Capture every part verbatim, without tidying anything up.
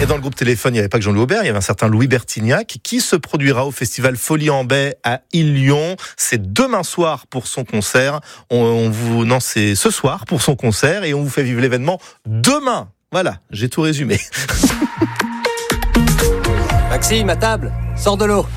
Et dans le groupe Téléphone, il n'y avait pas que Jean-Louis Aubert, il y avait un certain Louis Bertignac qui se produira au festival Folie en Baie à Île-Lyon. C'est demain soir pour son concert. On, on vous, non, c'est ce soir pour son concert et on vous fait vivre l'événement demain. Voilà, j'ai tout résumé. Maxime, à table, sors de l'eau.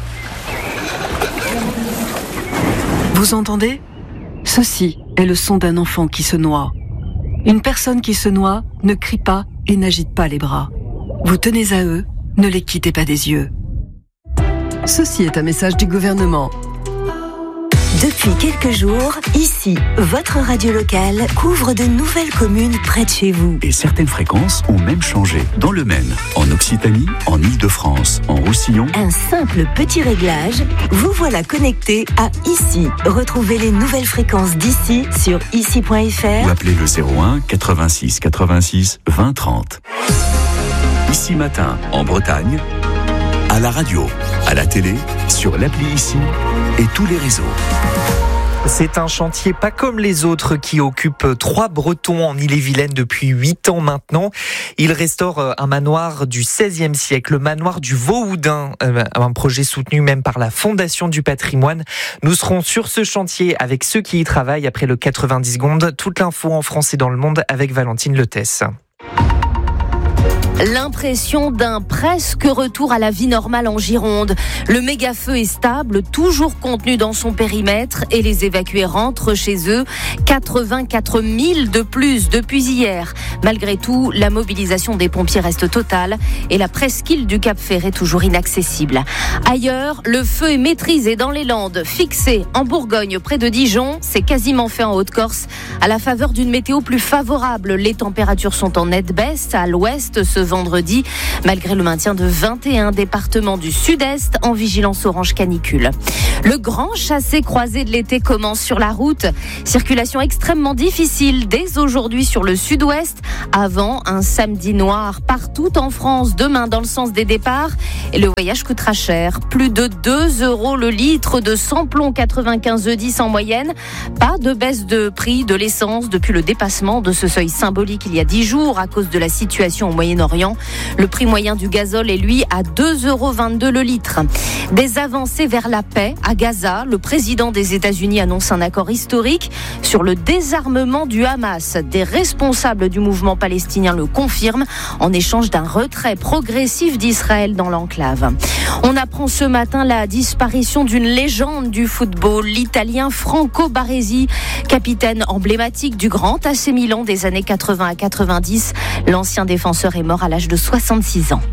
Vous entendez ? Ceci est le son d'un enfant qui se noie. Une personne qui se noie ne crie pas et n'agite pas les bras. Vous tenez à eux, ne les quittez pas des yeux. Ceci est un message du gouvernement. Depuis quelques jours, ici, votre radio locale couvre de nouvelles communes près de chez vous. Et certaines fréquences ont même changé. Dans le Maine, en Occitanie, en Île-de-France, en Roussillon. Un simple petit réglage, vous voilà connecté à Ici. Retrouvez les nouvelles fréquences d'ici sur ici point f r ou appelez le zéro un quatre-vingt-six quatre-vingt-six vingt trente. Ici Matin, en Bretagne, à la radio, à la télé, sur l'appli Ici et tous les réseaux. C'est un chantier pas comme les autres qui occupe trois Bretons en Ille-et-Vilaine depuis huit ans maintenant. Il restaure un manoir du seizième siècle, le manoir du Vauhoudin, un projet soutenu même par la Fondation du patrimoine. Nous serons sur ce chantier avec ceux qui y travaillent après le quatre-vingt-dix secondes. Toute l'info en France et dans le monde avec Valentine Letesse. L'impression d'un presque retour à la vie normale en Gironde. Le méga-feu est stable, toujours contenu dans son périmètre et les évacués rentrent chez eux. quatre-vingt-quatre mille de plus depuis hier. Malgré tout, la mobilisation des pompiers reste totale et la presqu'île du Cap-Ferret toujours inaccessible. Ailleurs, le feu est maîtrisé dans les Landes, fixé en Bourgogne près de Dijon. C'est quasiment fait en Haute-Corse. À la faveur d'une météo plus favorable, les températures sont en nette baisse à l'ouest ce vendredi, malgré le maintien de vingt et un départements du sud-est en vigilance orange canicule. Le grand chassé-croisé de l'été commence sur la route. Circulation extrêmement difficile dès aujourd'hui sur le sud-ouest, avant un samedi noir partout en France, demain dans le sens des départs. Et le voyage coûtera cher, plus de deux euros le litre de samplon quatre-vingt-quinze E dix en moyenne. Pas de baisse de prix de l'essence depuis le dépassement de ce seuil symbolique il y a dix jours à cause de la situation au Moyen-Orient. Le prix moyen du gazole est lui à deux euros vingt-deux le litre. Des avancées vers la paix à Gaza. Le président des États-Unis annonce un accord historique sur le désarmement du Hamas. Des responsables du mouvement palestinien le confirment en échange d'un retrait progressif d'Israël dans l'enclave. On apprend ce matin la disparition d'une légende du football, l'Italien Franco Baresi, capitaine emblématique du grand A C Milan des années quatre-vingts à quatre-vingt-dix. L'ancien défenseur est mort à l'âge de soixante-six ans.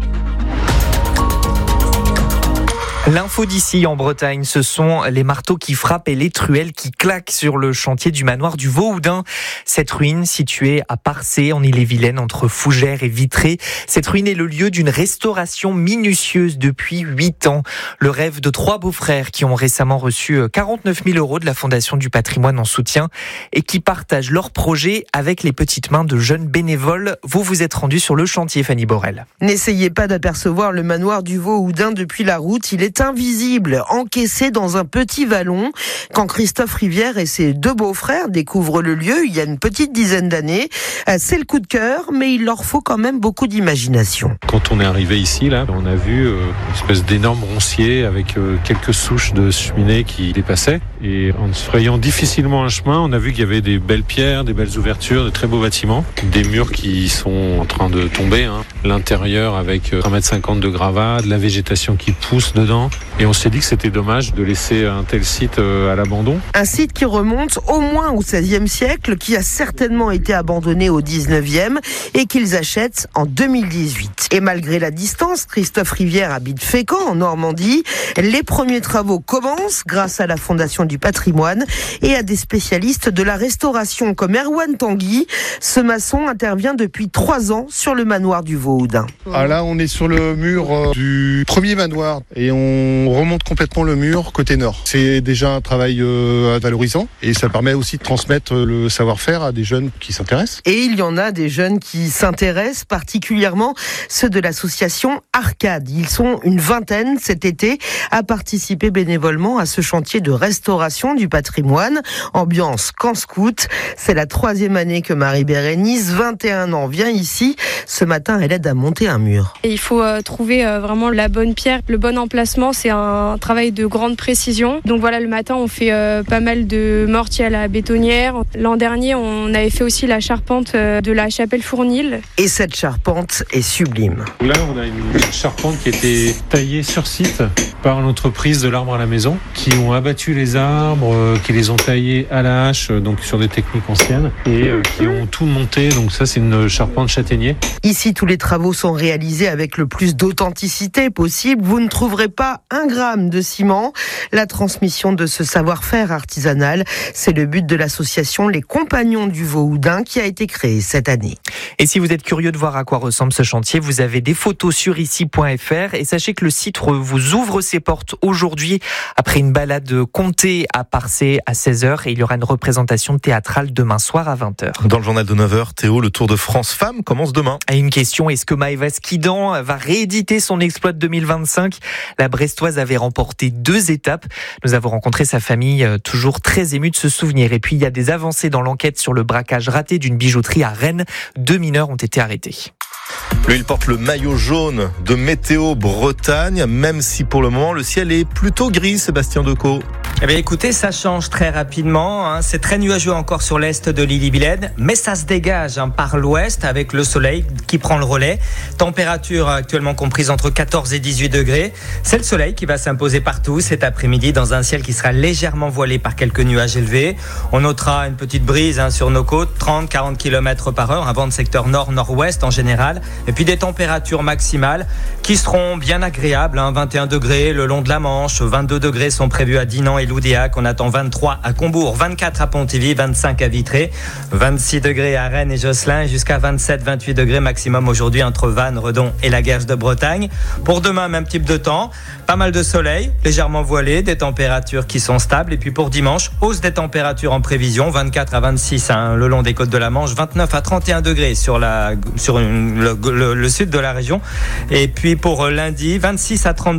L'info d'ici en Bretagne, ce sont les marteaux qui frappent et les truelles qui claquent sur le chantier du manoir du Vauhoudin. Cette ruine, située à Parcé, en Ille-et-Vilaine, entre Fougères et Vitré. Cette ruine est le lieu d'une restauration minutieuse depuis huit ans. Le rêve de trois beaux-frères qui ont récemment reçu quarante-neuf mille euros de la Fondation du patrimoine en soutien et qui partagent leur projet avec les petites mains de jeunes bénévoles. Vous vous êtes rendu sur le chantier, Fanny Borel. N'essayez pas d'apercevoir le manoir du Vauhoudin depuis la route. Il est invisible, encaissé dans un petit vallon. Quand Christophe Rivière et ses deux beaux-frères découvrent le lieu, il y a une petite dizaine d'années, c'est le coup de cœur, mais il leur faut quand même beaucoup d'imagination. Quand on est arrivé ici, là, on a vu euh, une espèce d'énorme roncier avec euh, quelques souches de cheminées qui dépassaient. Et en se frayant difficilement un chemin, on a vu qu'il y avait des belles pierres, des belles ouvertures, de très beaux bâtiments, des murs qui sont en train de tomber, hein. L'intérieur avec un mètre cinquante de gravats, de la végétation qui pousse dedans. Et on s'est dit que c'était dommage de laisser un tel site à l'abandon. Un site qui remonte au moins au seizième siècle, qui a certainement été abandonné au dix-neuvième et qu'ils achètent en deux mille dix-huit. Et malgré la distance, Christophe Rivière habite Fécamp, en Normandie. Les premiers travaux commencent grâce à la Fondation du patrimoine et à des spécialistes de la restauration comme Erwan Tanguy. Ce maçon intervient depuis trois ans sur le manoir du Vauhoudin. Ah là, on est sur le mur du premier manoir et on remonte complètement le mur côté nord. C'est déjà un travail euh, valorisant et ça permet aussi de transmettre le savoir-faire à des jeunes qui s'intéressent. Et il y en a des jeunes qui s'intéressent, particulièrement ceux de l'association Arcade. Ils sont une vingtaine cet été à participer bénévolement à ce chantier de restauration du patrimoine. Ambiance camp scout. C'est la troisième année que Marie Bérénice, vingt et un ans, vient ici. Ce matin, elle aide aide à monter un mur. Et il faut euh, trouver euh, vraiment la bonne pierre, le bon emplacement. C'est un travail de grande précision. Donc voilà, le matin, on fait euh, pas mal de mortier à la bétonnière. L'an dernier, on avait fait aussi la charpente euh, de la chapelle Fournil. Et cette charpente est sublime. Là, on a une charpente qui a été taillée sur site par l'entreprise de l'arbre à la maison, qui ont abattu les arbres, euh, qui les ont taillés à la hache, donc sur des techniques anciennes, et euh, qui ont tout monté. Donc ça, c'est une charpente châtaignier. Ici, tous les travaux sont réalisés avec le plus d'authenticité possible. Vous ne trouverez pas un gramme de ciment. La transmission de ce savoir-faire artisanal, c'est le but de l'association Les Compagnons du Vaux-Houdin qui a été créée cette année. Et si vous êtes curieux de voir à quoi ressemble ce chantier, vous avez des photos sur ici point f r et sachez que le site vous ouvre ses portes aujourd'hui après une balade comptée à Parcé à seize heures et il y aura une représentation théâtrale demain soir à vingt heures. Dans le journal de neuf heures, Théo, le Tour de France Femmes commence demain. Et une question, est-ce que Maëva Skidan va rééditer son exploit de deux mille vingt-cinq ? La Brestoise avait remporté deux étapes. Nous avons rencontré sa famille, toujours très émue de ce souvenir. Et puis il y a des avancées dans l'enquête sur le braquage raté d'une bijouterie à Rennes. Deux mineurs ont été arrêtés. Lui, il porte le maillot jaune de Météo Bretagne, même si pour le moment le ciel est plutôt gris, Sébastien Decaux. Eh bien écoutez, ça change très rapidement, hein. C'est très nuageux encore sur l'est de l'Ille-et-Vilaine, mais ça se dégage hein, par l'ouest avec le soleil qui prend le relais. Température actuellement comprise entre quatorze et dix-huit degrés. C'est le soleil qui va s'imposer partout cet après-midi dans un ciel qui sera légèrement voilé par quelques nuages élevés. On notera une petite brise hein, sur nos côtes, trente à quarante kilomètres par heure, un vent de secteur nord-nord-ouest en général. Et puis des températures maximales qui seront bien agréables, hein, vingt et un degrés le long de la Manche, vingt-deux degrés sont prévus à Dinan et Loudéac, on attend vingt-trois à Combourg, vingt-quatre à Pontivy, vingt-cinq à Vitré, vingt-six degrés à Rennes et Josselin, jusqu'à vingt-sept à vingt-huit degrés maximum aujourd'hui entre Vannes, Redon et la Guerche de Bretagne. Pour demain, même type de temps, pas mal de soleil, légèrement voilé, des températures qui sont stables. Et puis pour dimanche, hausse des températures en prévision, vingt-quatre à vingt-six hein, le long des côtes de la Manche, vingt-neuf à trente et un degrés sur, la, sur une, le, le, le sud de la région. Et puis pour lundi, vingt-six à trente